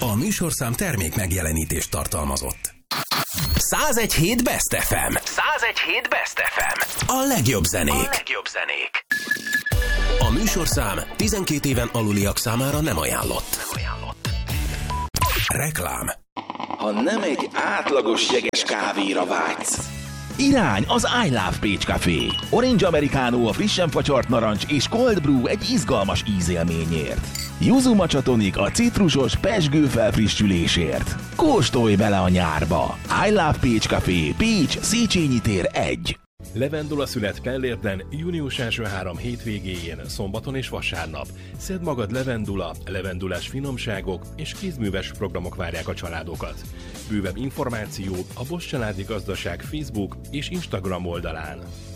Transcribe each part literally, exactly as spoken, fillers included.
A műsorszám termék megjelenítést tartalmazott. százegy hét Best ef em. százegy hét Best ef em. A legjobb zenék. A legjobb zenék. A műsorszám tizenkét éven aluliak számára nem ajánlott. Nem ajánlott. Reklám. Ha nem egy átlagos jeges kávéra vágysz, irány az I Love Pécs Café. Orange Americano a frissen facsart narancs és Cold Brew egy izgalmas ízélményért. Yuzu Matcha Tonic a citrusos pezsgő felfrissülésért. Kóstolj bele a nyárba! I Love Pécs Café, Pécs, Széchenyi tér egy. Levendula szület Pellérten június első három hétvégéjén, szombaton és vasárnap. Szedd magad levendula, levendulás finomságok és kézműves programok várják a családokat. Bővebb információ a Bosch Családi Gazdaság Facebook és Instagram oldalán.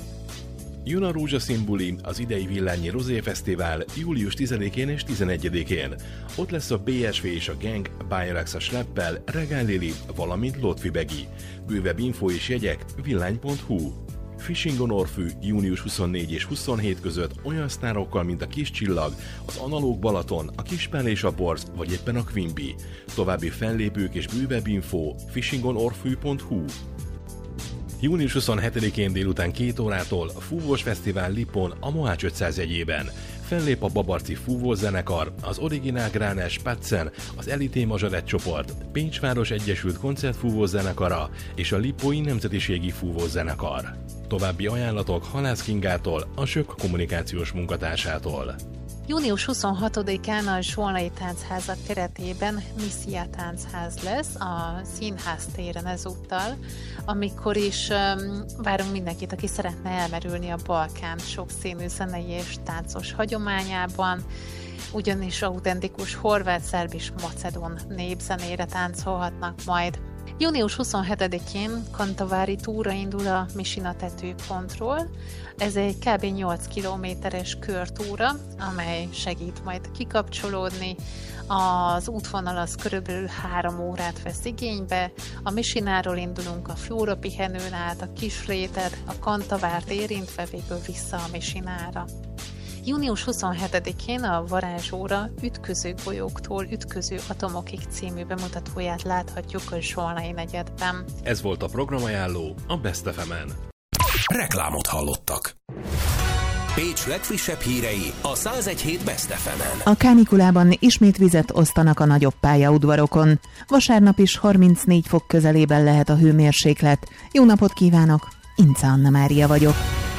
Jön a rózsaszín buli, az idei Villányi Rozé Fesztivál július tizedikén és tizenegyedikén. Ott lesz a bé es vé és a Gang, Bayrax a Schleppel, Regál Lili, valamint Lotfi Begi. Bővebb info és jegyek villány pont hu. Fishing on Orfű június huszonnégy és huszonhét között olyan sztárokkal, mint a Kis Csillag, az Analóg Balaton, a Kispál és a Borz, vagy éppen a Quimby. További fellépők és bővebb info fishing on orfű pont hu. június huszonhetedikén délután két órától Fúvós Fesztivál Lipon a Mohács ötszáz jegyében. Fellép a Babarci Fúvós zenekar, az Originál Gránes Patzen, az Elité Mazsaret csoport, Pécsváros Egyesült Koncertfúvós zenekara és a Lipói Nemzetiségi Fúvós zenekar. További ajánlatok Halász Kingától, a Sök kommunikációs munkatársától. június huszonhatodikán a Zsolnai Táncházak keretében Missziá Táncház lesz a Színház téren ezúttal, amikor is um, várunk mindenkit, aki szeretne elmerülni a Balkán sokszínű zenei és táncos hagyományában, ugyanis autentikus horvát, szerb és macedón népzenére táncolhatnak majd. június huszonhetedikén Kantavári túra indul a Misina tetőpontról. Ez egy kb. nyolc kilométeres körtúra, amely segít majd kikapcsolódni. Az útvonal az körülbelül három órát vesz igénybe. A Misináról indulunk a Flóra pihenőn át, a Kisrétet, a Kantavárt érintve végül vissza a Misinára. június huszonhetedikén a Varázsóra Ütköző golyóktól ütköző atomokig című bemutatóját láthatjuk a Zsolnai negyedben. Ez volt a programajánló a Best ef em-en. Reklámot hallottak. Pécs legfrissebb hírei a százegy hét Best ef em-en. A kánikulában ismét vizet osztanak a nagyobb pályaudvarokon. Vasárnap is harmincnégy fok közelében lehet a hőmérséklet. Jó napot kívánok! Ince Anna Mária vagyok.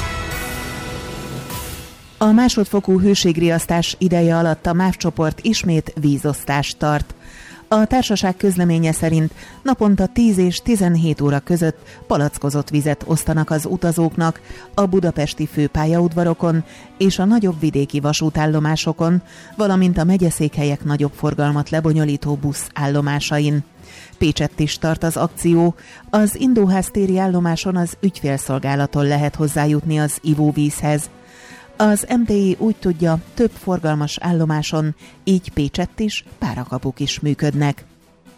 A másodfokú hőségriasztás ideje alatt a MÁV csoport ismét vízosztást tart. A társaság közleménye szerint naponta tíz és tizenhét óra között palackozott vizet osztanak az utazóknak a budapesti főpályaudvarokon és a nagyobb vidéki vasútállomásokon, valamint a megyeszékhelyek nagyobb forgalmat lebonyolító busz állomásain. Pécsett is tart az akció. Az Indóház téri állomáson az ügyfélszolgálaton lehet hozzájutni az ivóvízhez. Az em té i úgy tudja, több forgalmas állomáson, így Pécsett is, párakapuk is működnek.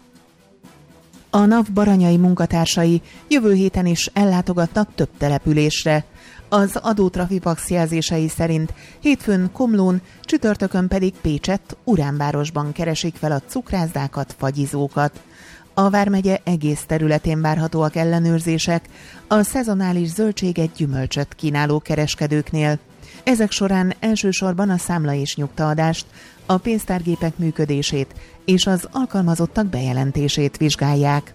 A NAV baranyai munkatársai jövő héten is ellátogatnak több településre. Az adótrafipax jelzései szerint hétfőn Komlón, csütörtökön pedig Pécsett, Uránvárosban keresik fel a cukrászdákat, fagyizókat. A vármegye egész területén várhatóak ellenőrzések a szezonális zöldséget, gyümölcsöt kínáló kereskedőknél. Ezek során elsősorban a számla és nyugtaadást, a pénztárgépek működését és az alkalmazottak bejelentését vizsgálják.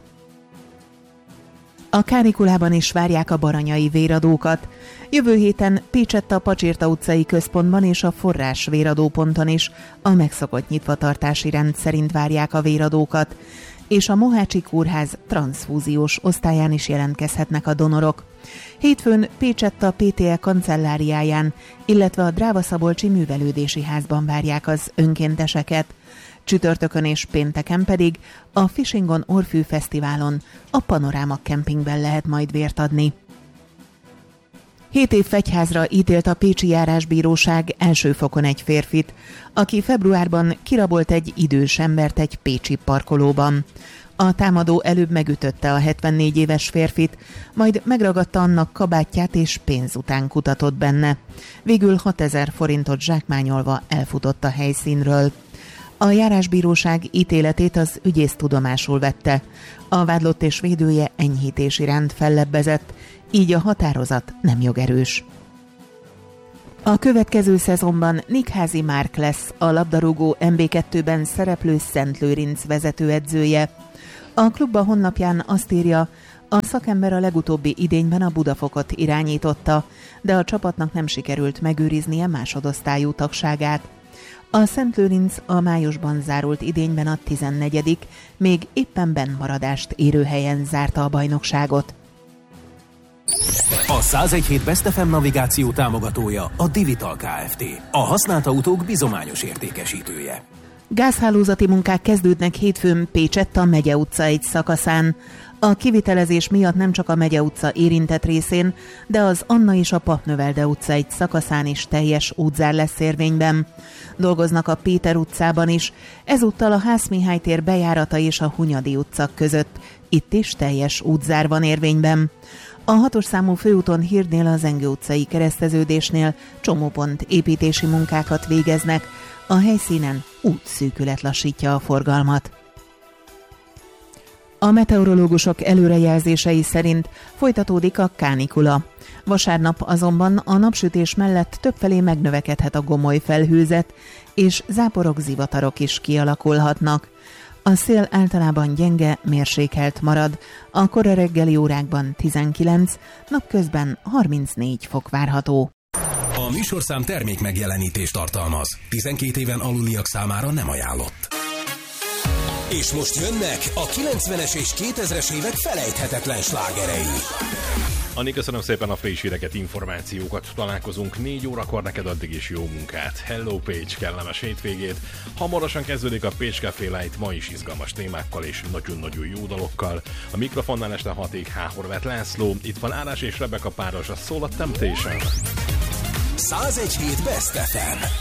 A kánikulában is várják a baranyai véradókat. Jövő héten Pécsett a Pacsirta utcai központban és a Forrás véradóponton is a megszokott nyitvatartási rend szerint várják a véradókat, és a Mohácsi Kórház transzfúziós osztályán is jelentkezhetnek a donorok. Hétfőn Pécsett a pé té e kancelláriáján, illetve a Dráva-Szabolcsi Művelődési Házban várják az önkénteseket. Csütörtökön és pénteken pedig a Fishing on Orfű Fesztiválon, a Panoráma kempingben lehet majd vért adni. Hét év fegyházra ítélt a Pécsi Járásbíróság első fokon egy férfit, aki februárban kirabolt egy idős embert egy pécsi parkolóban. A támadó előbb megütötte a hetvennégy éves férfit, majd megragadta annak kabátját és pénz után kutatott benne. Végül hatezer forintot zsákmányolva elfutott a helyszínről. A járásbíróság ítéletét az ügyész tudomásul vette. A vádlott és védője enyhítés iránt fellebbezett, így a határozat nem jogerős. A következő szezonban Nikházi Márk lesz a labdarúgó em bé kettőben szereplő Szentlőrinc vezetőedzője. A klubba honlapján azt írja, a szakember a legutóbbi idényben a Budafokot irányította, de a csapatnak nem sikerült megőriznie másodosztályú tagságát. A Szentlőrinc a májusban zárult idényben a tizennegyedik, még éppen bennmaradást érő helyen zárta a bajnokságot. A száz egy hét Best ef em navigáció támogatója a Divital Kft. A használt autók bizományos értékesítője. Gázhálózati munkák kezdődnek hétfőn Pécsett a Megye utca egy szakaszán. A kivitelezés miatt nem csak a Megye utca érintett részén, de az Anna és a Papnövelde utca egy szakaszán is teljes útzár lesz érvényben. Dolgoznak a Péter utcában is, ezúttal a Hászmihály tér bejárata és a Hunyadi utca között. Itt is teljes útzár van érvényben. A hatos számú főúton Hírdnél az Enge utcai kereszteződésnél csomópont építési munkákat végeznek. A helyszínen útszűkület lassítja a forgalmat. A meteorológusok előrejelzései szerint folytatódik a kánikula. Vasárnap azonban a napsütés mellett többfelé megnövekedhet a gomoly felhőzet, és záporok, zivatarok is kialakulhatnak. A szél általában gyenge, mérsékelt marad, a kora reggeli órákban tizenkilenc, napközben harmincnégy fok várható. A műsorszám termék megjelenítést tartalmaz. tizenkét éven aluliak számára nem ajánlott. És most jönnek a kilencvenes és kétezres évek felejthetetlen slágerei. Anni, köszönöm szépen a friss híreket, információkat. Találkozunk négy órakor, neked addig is jó munkát. Hello Pécs, kellemes hétvégét. Hamarosan kezdődik a Pécs Café Light, ma is izgalmas témákkal és nagyon-nagyon jó dalokkal. A mikrofonnál este hatig H. Horváth László, itt van Árás és Rebeka páros, a Soul of Temptation. száz egy hét Best ef em.